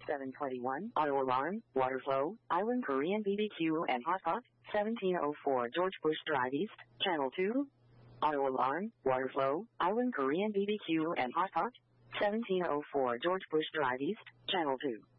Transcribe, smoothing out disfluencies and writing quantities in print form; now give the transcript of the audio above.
721, auto alarm, water flow, Island Korean BBQ and hot pot, 1704 George Bush Drive East, Channel 2. Auto alarm, water flow, Island Korean BBQ and hot pot, 1704 George Bush Drive East, Channel 2.